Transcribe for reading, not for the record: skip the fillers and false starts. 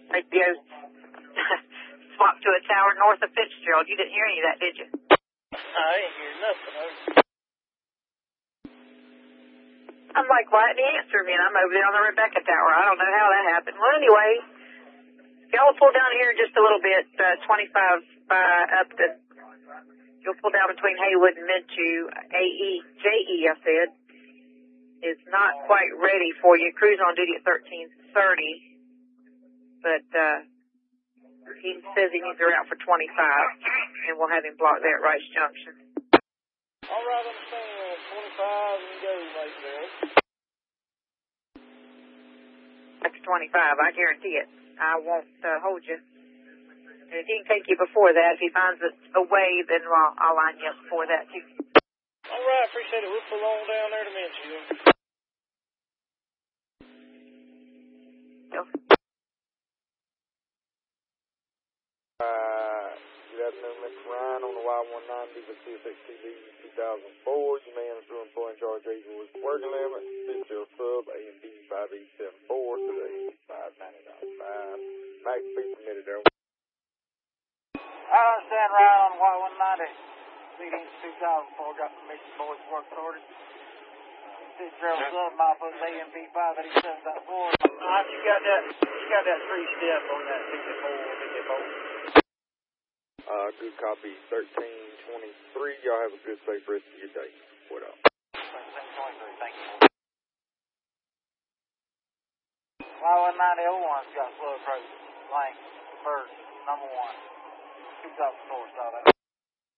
Radio swapped to a tower north of Fitzgerald. You didn't hear any of that, did you? I didn't hear nothing. I'm like, why didn't he answer me? And I'm over there on the Rebecca Tower. I don't know how that happened. Well, anyway, y'all will pull down here just a little bit, 25 up to, you'll pull down between Haywood and Minchu. JE, I said, is not quite ready for you. Crew's on duty at 13:30, but he says he needs a route for 25, and we'll have him block there at Rice Junction. All right, I'm saying 25 and go right there. That's 25, I guarantee it. I won't hold you. And if he can take you before that, if he finds a way, then I'll line you up before that, too. All right, appreciate it. We'll pull on down there to mention you. Good afternoon, Mr. Ryan on the Y190 with CSXTV 2004. You may enter through employee in charge Eagle with working limit. Fitzgerald sub AMB 5874 to the AMB 590.5. Max speed permitted there. I understand Ryan on the Y190. Meeting 2004. Got permission boys work order. Fitzgerald sub my foot AMB 5874. You got that 3-step on that 54. Good copy, 1323. Y'all have a good, safe rest of your day. What up? 1323, thank you. Y190-01's got slow approach. Length, first, number 1. 2004, saw that.